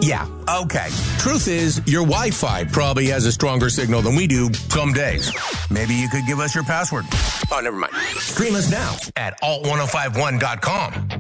Yeah, okay. Truth is, your Wi-Fi probably has a stronger signal than we do some days. Maybe you could give us your password. Oh, never mind. Stream us now at alt1051.com.